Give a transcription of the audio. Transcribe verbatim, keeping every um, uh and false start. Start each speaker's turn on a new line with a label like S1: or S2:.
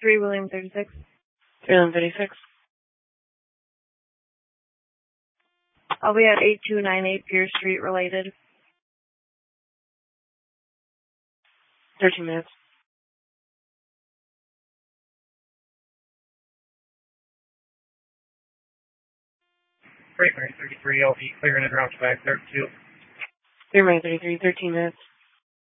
S1: three William thirty-six.
S2: three William thirty-six.
S1: I'll be at eight two nine eight Pierce Street, related.
S2: thirteen minutes.
S3: Great Mary thirty-three, L P, clear and route back there, two.
S2: Great Mary thirty-three, thirteen minutes.